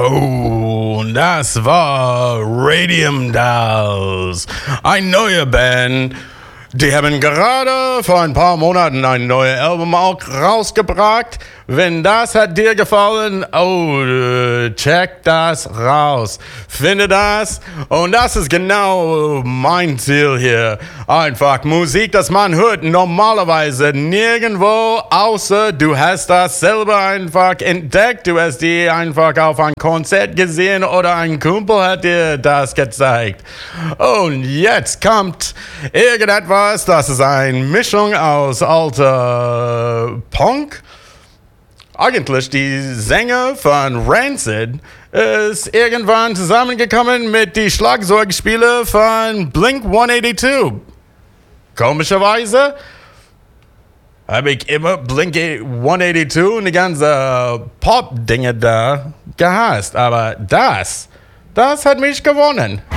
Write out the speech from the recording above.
Oh, das war Radium Dolls, eine neue Band. Die haben gerade vor ein paar Monaten ein neues Album auch rausgebracht. Wenn das hat dir gefallen, check das raus. Finde das. Und das ist genau mein Ziel hier. Einfach Musik, das man hört normalerweise nirgendwo, außer du hast das selber einfach entdeckt. Du hast die einfach auf ein Konzert gesehen oder ein Kumpel hat dir das gezeigt. Und jetzt kommt irgendetwas, das ist eine Mischung aus alter Punk. Eigentlich die Sänger von Rancid ist irgendwann zusammengekommen mit die Schlagzeugspieler von Blink-182. Komischerweise habe ich immer Blink-182 und die ganze Pop-Dinge da gehasst. Aber das hat mich gewonnen.